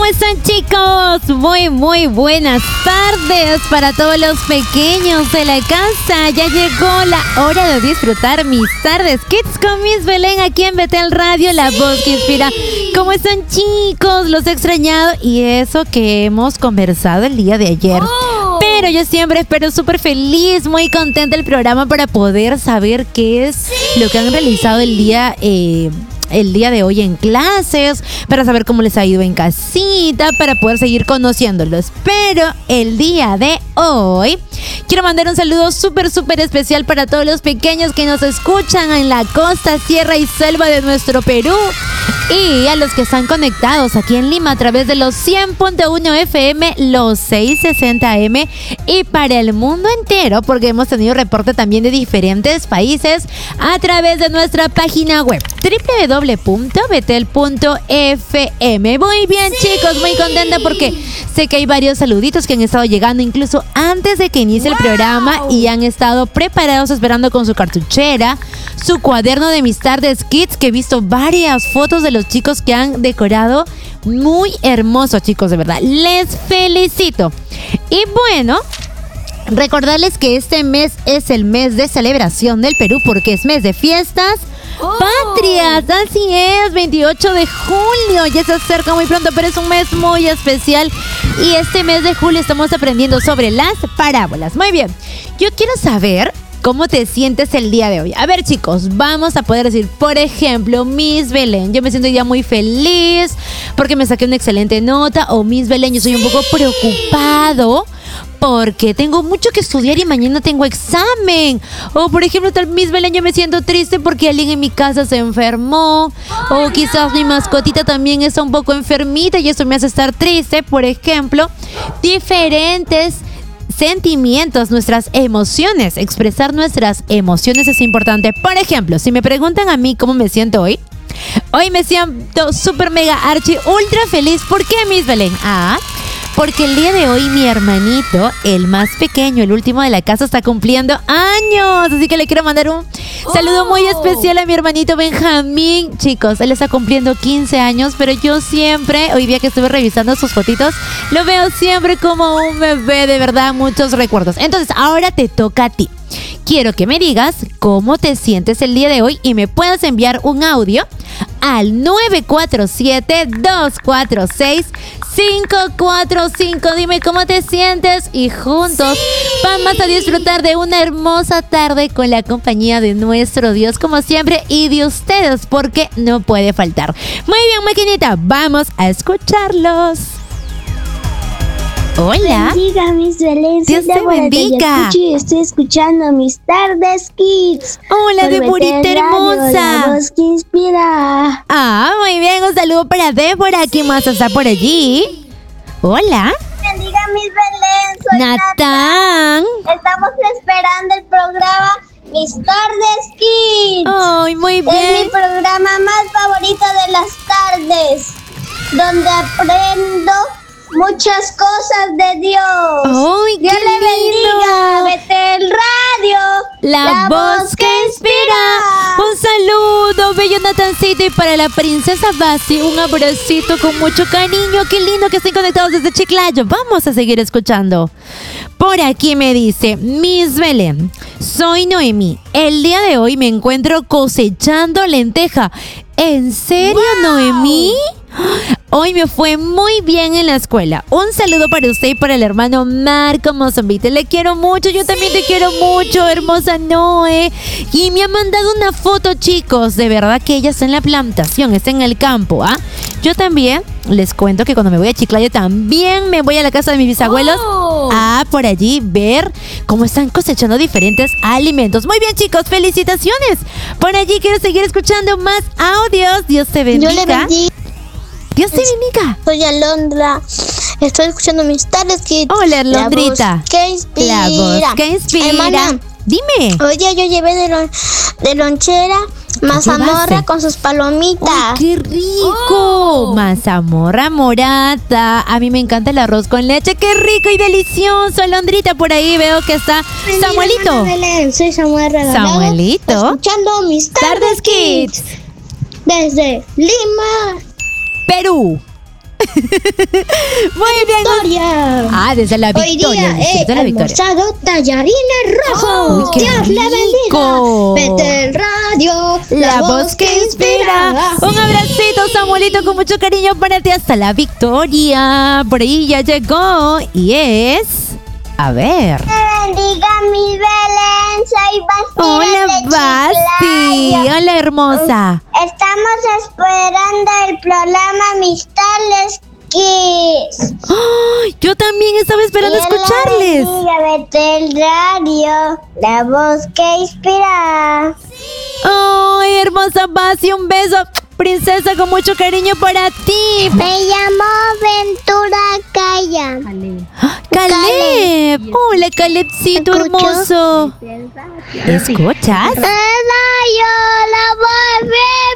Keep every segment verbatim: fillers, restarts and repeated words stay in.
están, chicos? Muy, muy buenas tardes para todos los pequeños de la casa. Ya llegó la hora de disfrutar mis tardes Kids con Miss Belén aquí en Betel Radio, la voz que inspira. ¿Cómo están, chicos? Los he extrañado y eso que hemos conversado el día de ayer. Oh. Pero yo siempre espero súper feliz, muy contenta el programa para poder saber qué es sí. lo que han realizado el día eh, el día de hoy en clases, para saber cómo les ha ido en casita, para poder seguir conociéndolos. Pero el día de hoy quiero mandar un saludo súper, súper especial para todos los pequeños que nos escuchan en la costa, sierra y selva de nuestro Perú. Y a los que están conectados aquí en Lima a través de los cien punto uno F M, los seiscientos sesenta A M y para el mundo entero, porque hemos tenido reporte también de diferentes países a través de nuestra página web doble u doble u doble u punto betel punto f m. Muy bien, sí. chicos, muy contenta porque sé que hay varios saluditos que han estado llegando incluso antes de que inicie wow. el programa y han estado preparados esperando con su cartuchera, su cuaderno de mis tardes kids, que he visto varias fotos de los chicos que han decorado muy hermoso, chicos, de verdad. Les felicito. Y bueno, recordarles que este mes es el mes de celebración del Perú porque es mes de fiestas oh. patrias. Así es, veintiocho de julio. Ya se acerca muy pronto, pero es un mes muy especial. Y este mes de julio estamos aprendiendo sobre las parábolas. Muy bien, yo quiero saber ¿cómo te sientes el día de hoy? A ver, chicos, vamos a poder decir, por ejemplo, Miss Belén, yo me siento ya muy feliz porque me saqué una excelente nota. O Miss Belén, yo soy un poco preocupado porque tengo mucho que estudiar y mañana tengo examen. O por ejemplo, tal Miss Belén, yo me siento triste porque alguien en mi casa se enfermó. O quizás mi mascotita también está un poco enfermita y eso me hace estar triste. Por ejemplo, diferentes sentimientos, nuestras emociones. Expresar nuestras emociones es importante. Por ejemplo, si me preguntan a mí cómo me siento hoy, hoy me siento súper mega archi ultra feliz. ¿Por qué, Miss Belén? Ah, porque el día de hoy mi hermanito, el más pequeño, el último de la casa, está cumpliendo años. Así que le quiero mandar un saludo muy especial a mi hermanito Benjamín. Chicos, él está cumpliendo quince años, pero yo siempre, hoy día que estuve revisando sus fotitos, lo veo siempre como un bebé, de verdad, muchos recuerdos. Entonces, ahora te toca a ti. Quiero que me digas cómo te sientes el día de hoy y me puedas enviar un audio al nueve cuatro siete, dos cuatro seis, cinco cuatro cinco. Dime cómo te sientes y juntos sí. vamos a disfrutar de una hermosa tarde con la compañía de nuestro Dios, como siempre, y de ustedes, porque no puede faltar. Muy bien, maquinita, vamos a escucharlos. Hola. Bendiga, Miss Belén. Dios te bendiga. Y estoy escuchando mis tardes kids. Hola, Deborita hermosa. La voz que inspira. Ah, muy bien. Un saludo para Débora. ¿Quién más está por allí? Hola. Bendiga, Miss Belén. Soy Natán. Natán. Estamos esperando el programa Mis Tardes Kids. Ay, muy bien. Es mi programa más favorito de las tardes, donde aprendo muchas cosas de Dios. ¡Ay, Dios qué le bendiga! Betel Radio, la, la voz que inspira. Un saludo, bello Natancito. Y para la princesa Basi, un abracito con mucho cariño. Qué lindo que estén conectados desde Chiclayo. Vamos a seguir escuchando. Por aquí me dice Miss Belén, soy Noemí. El día de hoy me encuentro cosechando lenteja. ¿En serio, wow. Noemí? Hoy me fue muy bien en la escuela. Un saludo para usted y para el hermano Marco Mozambite. Le quiero mucho, yo también sí. te quiero mucho, hermosa Noé. Y me ha mandado una foto, chicos. De verdad que ella está en la plantación, está en el campo, ¿ah? Yo también les cuento que cuando me voy a Chiclayo también me voy a la casa de mis bisabuelos oh. a por allí ver cómo están cosechando diferentes alimentos. Muy bien, chicos, felicitaciones. Por allí quiero seguir escuchando más audios. Dios te bendiga. Yo le bendiga. Dios te bendiga. Soy Alondra. Estoy escuchando mis tardes kids. Hola, Alondrita. La voz que inspira. La voz que inspira. Hermana, dime. Hoy día yo llevé de, lon, de lonchera mazamorra con sus palomitas. ¡Ay, qué rico! Oh. Mazamorra morata. A mí me encanta el arroz con leche. ¡Qué rico y delicioso! Alondrita, por ahí veo que está Bendiga, Samuelito. Belén. Soy Samuel Regalado. Samuelito. Escuchando mis tardes kids. Desde Lima, Perú. bien. Victoria. Ah, desde la Hoy Victoria. día he desde la Victoria. almorzado tallarines rojos. Uy, qué Dios la rico. bendiga. Vete el radio, La voz que inspira. Un abracito, Samuelito, con mucho cariño para ti hasta la Victoria. Por ahí ya llegó y es... A ver. Bendiga mi Belén, soy Basti. Hola, de Basti. Chiclayo. Hola, hermosa. Estamos esperando el programa Mis Tardes Kids. ¡Ay! Yo también estaba esperando escucharles. Vete el radio, la voz que inspira. ¡Ay, hermosa Basti! Un beso. Princesa, con mucho cariño para ti. Me llamo Ventura Calla. Caleb. Hola, Calebcito hermoso. ¿Escuchas? Radio, la voz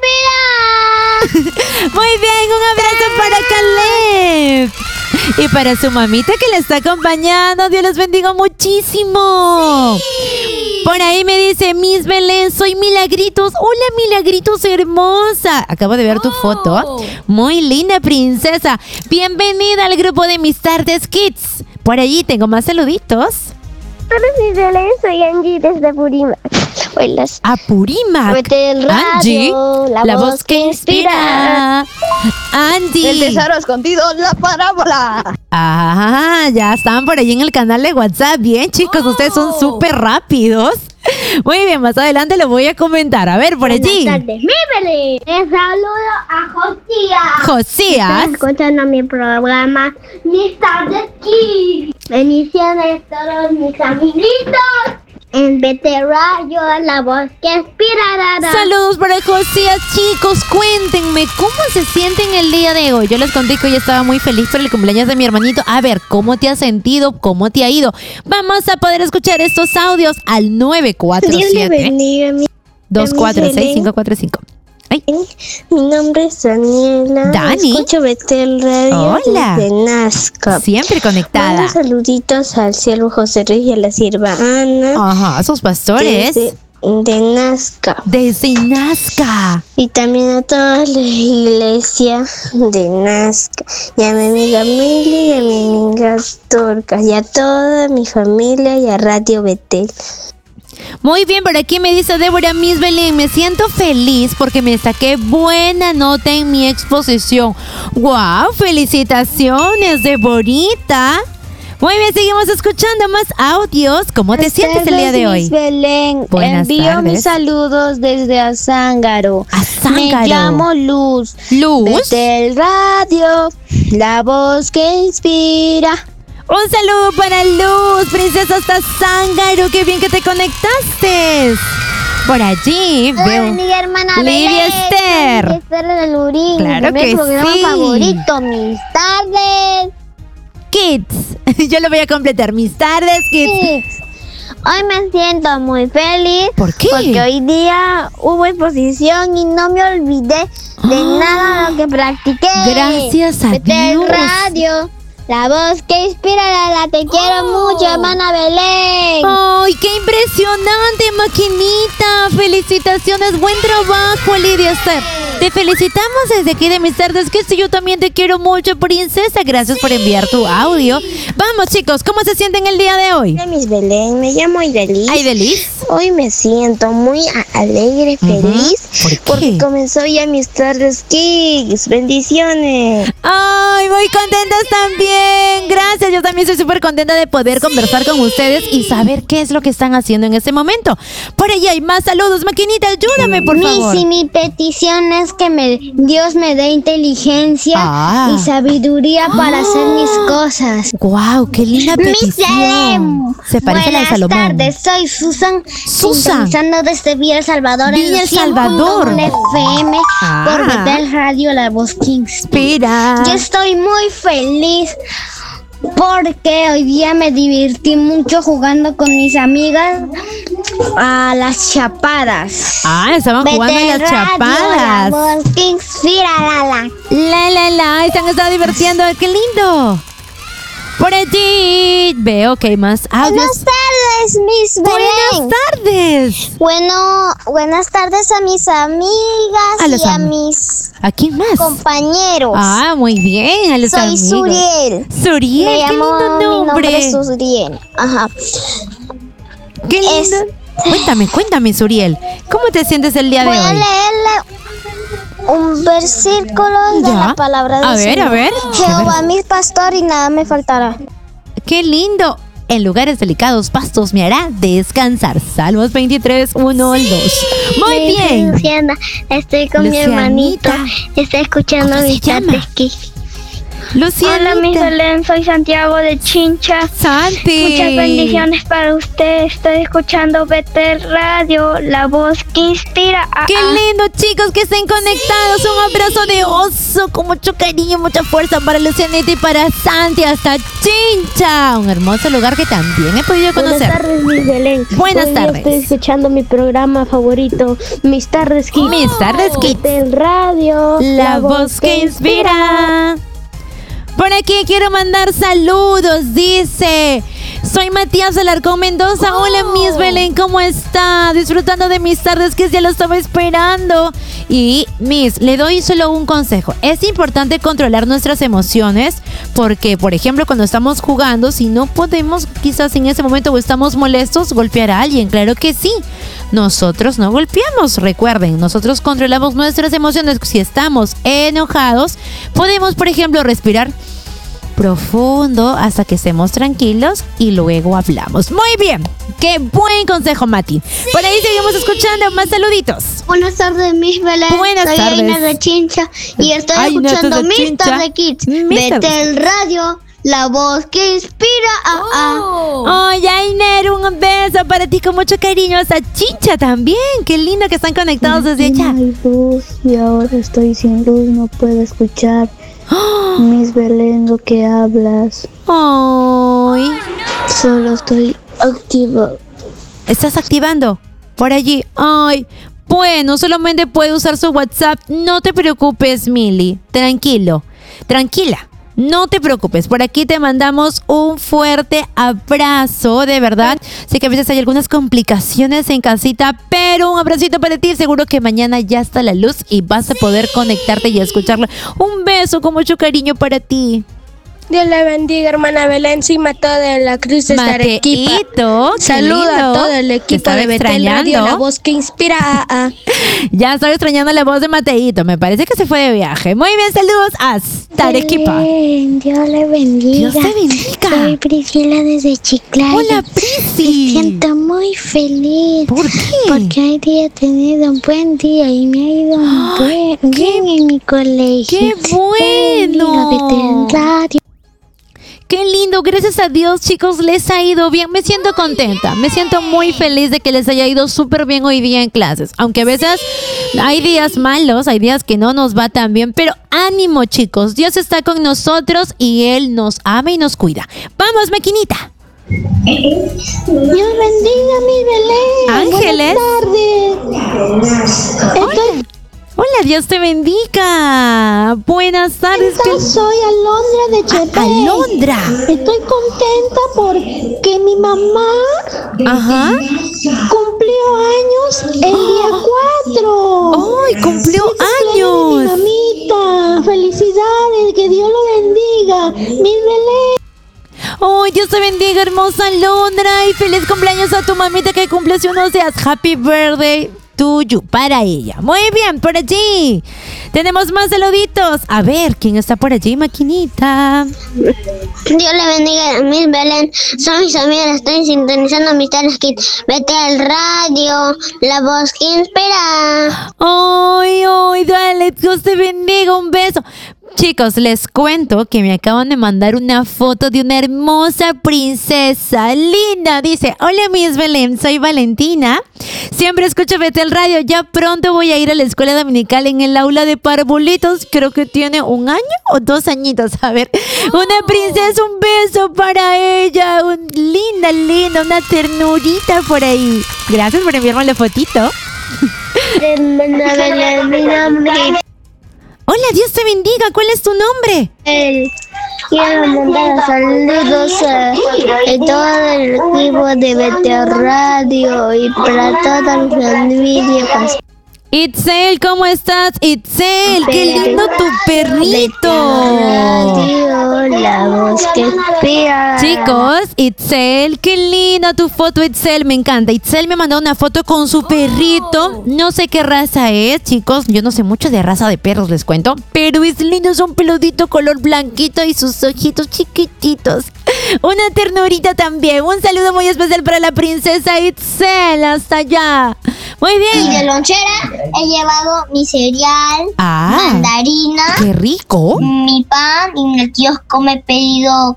que inspira. Muy bien, un abrazo para Caleb. Y para su mamita que la está acompañando. Dios los bendiga muchísimo. Por ahí me dice Miss Belén, soy Milagritos. Hola, Milagritos hermosa. Acabo de ver tu foto. Muy linda, princesa. Bienvenida al grupo de Mis Tardes Kids. Por allí tengo más saluditos. Hola, Miss Belén, soy Angie desde Purimac. Hola. Apurímac. Vete el radio, Angie, la, la voz, voz que inspira. Angie. El tesoro escondido, la parábola. Ah, ya están por ahí en el canal de WhatsApp. Bien, chicos, ustedes son súper rápidos. Muy bien, más adelante lo voy a comentar. A ver, por allí. Buenas tardes, mi Belén. Les saludo a Josías. Josías. Están escuchando mi programa Mis Tardes Kids. Bendiciones a todos mis amiguitos. En Vete Radio, la voz que inspira. Saludos para Josías, chicos. Cuéntenme, ¿cómo se sienten el día de hoy? Yo les conté que hoy estaba muy feliz por el cumpleaños de mi hermanito. A ver, ¿cómo te has sentido? ¿Cómo te ha ido? Vamos a poder escuchar estos audios al nueve cuatro siete, dos cuatro seis, cinco cuatro cinco. Ay. Mi nombre es Daniela. Dani. Escucho Vete el Radio. Hola. Desde Nazca. Siempre conectada. Mando saluditos al siervo José Luis y a la sierva Ana. Ajá, sus pastores. Desde, de Nazca. Desde Nazca. Y también a toda la iglesia de Nazca. Y a mi amiga Mili y a mi amiga Torca. Y a toda mi familia y a Radio Betel. Muy bien, por aquí me dice Débora Miss Belén, me siento feliz porque me saqué buena nota en mi exposición. ¡Wow! ¡Felicitaciones, Deborita! Muy bien, seguimos escuchando más audios. ¿Cómo te sientes el día de hoy? Miss Belén, Buenas envío tardes. mis saludos desde Azángaro. Azángaro. Me llamo Luz. Luz. Vete el radio, la voz que inspira. Un saludo para Luz, princesa hasta Zángaro. ¡Qué bien que te conectaste! Por allí veo mi hermana Lidia Belén, Esther. Lidia Esther de Lurín. Claro mi que programa sí. favorito, Mis Tardes Kids. Yo lo voy a completar. Mis tardes, Kids. Kids. Hoy me siento muy feliz. ¿Por qué? Porque hoy día hubo exposición y no me olvidé de Ah. nada de lo que practiqué. Gracias a Vete el Dios. radio, la voz que inspira, la, la te quiero Oh. mucho, hermana Belén. ¡Ay, qué impresionante, maquinita! ¡Felicitaciones! ¡Buen trabajo, Lidia Esther! Te felicitamos desde aquí de Mis Tardes Kids. Yo también te quiero mucho, princesa. Gracias por enviar tu audio. Vamos, chicos, ¿cómo se sienten el día de hoy? Hola, Miss Belén, me llamo Aidelis. ¿Ay, Delis? Hoy me siento muy a- alegre, feliz, ¿Por qué? porque comenzó ya Mis Tardes Kids. Bendiciones. ¡Ay, muy contentas también! Gracias, yo también estoy súper contenta de poder conversar con ustedes y saber qué es lo que están haciendo en este momento. Por ahí hay más saludos, maquinita, ayúdame, por favor. Mi, si mi petición es que me, Dios me dé inteligencia Ah. y sabiduría para hacer mis cosas. ¡Guau, qué linda petición! Se parece a la de Salomón. Buenas tardes, soy Susan. Susan. Sintonizando desde Villa El Salvador. en Villa los El Salvador. cien punto uno F M Ah. por Betel Radio, la voz Kings. Espera. Yo estoy muy feliz porque hoy día me divertí mucho jugando con mis amigas a las chapadas. Ah, estaban jugando en las Betel Radio, chapadas. la voz que inspira, la, la. La, la, la, y se han estado divirtiendo. ¡Qué lindo! Por allí veo que hay más audios. Buenas tardes, tardes, Miss Belén. Buenas tardes. Bueno, buenas tardes a mis amigas A los y a am- mis ¿A quién más? compañeros. Ah, muy bien, a los Soy amigos. Suriel. Suriel, Me qué llamo, lindo mi nombre nombre. es Suriel. Ajá. Qué lindo. Es- Cuéntame, cuéntame, Suriel. ¿Cómo te sientes el día de Voy a hoy? leerle un versículo de Ya. la palabra del A ver, Señor. a ver. Jehová mi pastor y nada me faltará. Qué lindo. En lugares delicados pastos me hará descansar. Salmos veintitrés, uno al dos. Muy bien. Luciana, estoy con Lucianita. mi hermanito. Está escuchando ¿Cómo se mis llama? tardes Kids. Lucianita. Hola, Miss Belén, soy Santiago de Chincha. Santi. Muchas bendiciones para usted. Estoy escuchando Betel Radio, la voz que inspira. Ah, Qué ah. lindo, chicos, que estén conectados. Un abrazo de oso con mucho cariño, mucha fuerza para Lucianita y para Santi hasta Chincha. Un hermoso lugar que también he podido conocer. Buenas tardes, Miss Belén. Buenas Hoy día tardes. Estoy escuchando mi programa favorito, Mis Tardes Kids. Mis tardes, Kids. Del radio. La voz que inspira. Por aquí quiero mandar saludos, dice. Soy Matías Alarcón Mendoza. Hola, Miss Belén, ¿cómo está? Disfrutando de mis tardes, que ya lo estaba esperando. Y, Miss, le doy solo un consejo. Es importante controlar nuestras emociones porque, por ejemplo, cuando estamos jugando, si no podemos, quizás en ese momento o estamos molestos, golpear a alguien. Claro que sí. Nosotros no golpeamos, recuerden, nosotros controlamos nuestras emociones. Si estamos enojados, podemos, por ejemplo, respirar profundo hasta que estemos tranquilos y luego hablamos. Muy bien, qué buen consejo, Mati. Por ahí seguimos escuchando más saluditos. Buenas tardes, Miss Belén. Buenas Soy tardes. Aina de Chincha y estoy Ay, Inés escuchando de Mis Chincha. Tardes Kids. Mis tardes. Betel Radio, la voz que inspira. Ah, ah. Ay, Ainer, un beso para ti con mucho cariño. Hasta Chincha también. Qué lindo que están conectados desde allá. No hay luz y ahora estoy sin luz, no puedo escuchar. Miss Belén, lo que hablas. Ay, Solo estoy activa. ¿estás activando por allí? Ay, bueno, solamente puede usar su WhatsApp. No te preocupes, Mili. Tranquilo, tranquila. No te preocupes, por aquí te mandamos un fuerte abrazo, de verdad. Sé que a veces hay algunas complicaciones en casita, pero un abracito para ti. Seguro que mañana ya está la luz y vas a poder conectarte y escucharla. Un beso con mucho cariño para ti. Dios le bendiga, hermana Belén. Soy Mateo de la Cruz de Arequipa. Mateito, qué Saluda lindo. a todo el Te equipo estaba de Betel extrañando. Radio, la voz que inspira. Ah, ah. Ya estoy extrañando la voz de Mateito. Me parece que se fue de viaje. Muy bien, saludos hasta Arequipa. Belén, Dios le bendiga. Dios te bendiga. Soy Priscila desde Chiclayo. Hola, Me Prisi. siento muy feliz. ¿Por qué? Porque hoy día he tenido un buen día y me ha ido un buen- bien en mi colegio. ¡Qué bueno! Bendiga Betel Radio. Qué lindo, gracias a Dios, chicos, les ha ido bien. Me siento contenta, me siento muy feliz de que les haya ido súper bien hoy día en clases. Aunque a veces hay días malos, hay días que no nos va tan bien, pero ánimo, chicos. Dios está con nosotros y Él nos ama y nos cuida. ¡Vamos, maquinita! Dios bendiga mi Belén. Ángeles. Buenas tardes. Estoy, Hola, Dios te bendiga. Buenas tardes. ¿qué- soy Alondra de Chepe. Alondra. Estoy contenta porque mi mamá Ajá. cumplió años el día cuatro. ¡Ay, cumplió Mi años! mamita, felicidades, que Dios lo bendiga. Mi Belén. ¡Ay, Dios te bendiga, hermosa Alondra! Y feliz cumpleaños a tu mamita que cumple hace unos días. Happy birthday to you, para ella. Muy bien, por allí. Tenemos más saluditos. A ver, ¿quién está por allí, maquinita? Dios le bendiga, Miss Belén. Son mis amigas, estoy sintonizando mis Tardes Kids. Vete al radio, la voz que inspira. ¡Ay, ay, dale! Dios te bendiga, un beso. Chicos, les cuento que me acaban de mandar una foto de una hermosa princesa linda. Dice, hola Miss Belén, soy Valentina. Siempre escucho Betel Radio. Ya pronto voy a ir a la escuela dominical en el aula de parvulitos. Creo que tiene un año o dos añitos. A ver, una princesa, un beso para ella. Un, linda, linda, una ternurita por ahí. Gracias por enviarme la fotito. Hermana Belén, mi nombre Hola, Dios te bendiga. ¿Cuál es tu nombre? es Quiero mandar saludos a, a todo el equipo de Vete Radio y para toda mi familia. Itzel, ¿cómo estás? Itzel, qué lindo tu perrito. Radio, la voz que inspira. Chicos, Itzel, qué linda tu foto, Itzel, me encanta. Itzel me mandó una foto con su perrito. No sé qué raza es, chicos. Yo no sé mucho de raza de perros, les cuento. Pero es lindo, es un peludito color blanquito y sus ojitos chiquititos. Una ternurita también. Un saludo muy especial para la princesa Itzel. Hasta allá. Muy bien. Y de lonchera he llevado mi cereal, Ah, mandarina, qué rico. mi pan y en el kiosco me he pedido.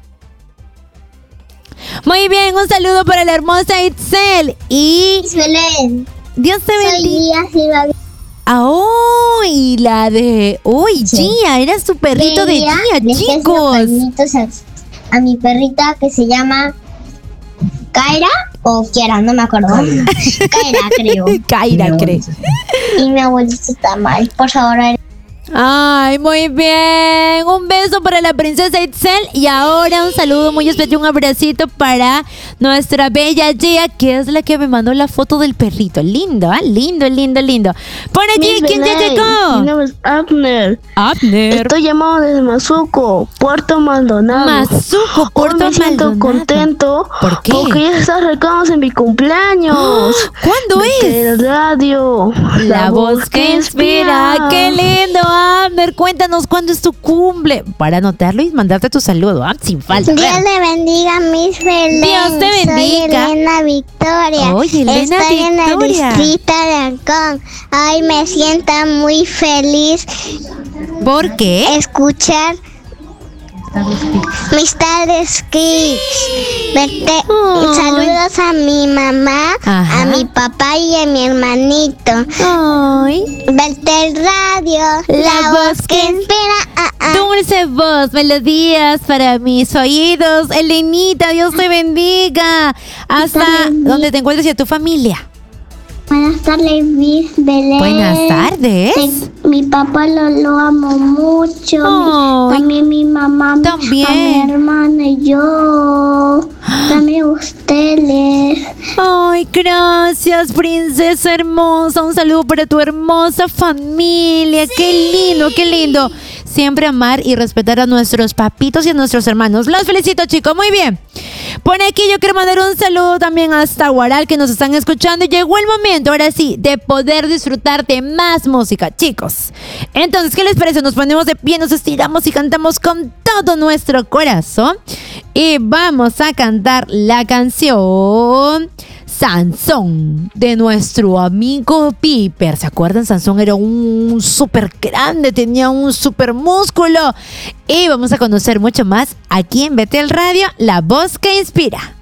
Muy bien, un saludo para la hermosa Itzel. Y Belén, Dios te soy bendiga. Lía Silva. Ah, oh, y la de... Uy, Sí. Gia, era su perrito de Quería Gia, dejarle chicos. pañitos A, a mi perrita que se llama Kaira o Kiara, no me acuerdo. Kaira, creo. Kaira, creo. Y mi abuelita está mal. Por favor, Ay, muy bien. Un beso para la princesa Itzel. Y ahora un saludo muy especial, un abracito para nuestra bella Gia, que es la que me mandó la foto del perrito. Lindo, ¿ah? Lindo, lindo, lindo. Por aquí, ¿quién ya Mi llegó? nombre es Abner. Abner. Estoy llamado desde Mazuco, Puerto Maldonado. Mazuco, Hoy Puerto me siento Maldonado. contento. ¿Por qué? Porque ya está acercándose en mi cumpleaños. ¿Cuándo es? El radio. La voz que inspira. ¡Qué lindo, Abner! Cuéntanos cuándo es tu cumple. Para anotarlo y mandarte tu saludo, ¿ah? Sin falta. Dios le bendiga, Miss Belén. Dios te bendiga. Soy Elena Victoria. Oye, Elena Estoy en el Victoria. distrito de Ancón. Hoy me siento muy feliz ¿Por qué? escuchar mis tardes kids. Vete, Ay. saludos a mi mamá, Ajá. a mi papá y a mi hermanito. Ay, Vete Radio, la, voz que inspira. Ah, ah. dulce voz, melodías para mis oídos. Elenita, Dios te bendiga. Hasta donde te encuentres y a tu familia. Buenas tardes, Miss Belén. Buenas tardes. Te- mi papá lo, lo amo mucho. Ay. También mi mamá, También. a mi hermana y yo. También ustedes. Ay, gracias, princesa hermosa. Un saludo para tu hermosa familia. Qué lindo, qué lindo. Siempre amar y respetar a nuestros papitos y a nuestros hermanos. Los felicito, chicos. Muy bien. Por aquí yo quiero mandar un saludo también hasta Guaral, que nos están escuchando. Y llegó el momento, ahora sí, de poder disfrutar de más música, chicos. Entonces, ¿qué les parece? Nos ponemos de pie, nos estiramos y cantamos con todo nuestro corazón. Y vamos a cantar la canción Sansón, de nuestro amigo Piper. ¿Se acuerdan? Sansón era un súper grande, tenía un súper músculo. Y vamos a conocer mucho más aquí en Betel Radio, la voz que inspira.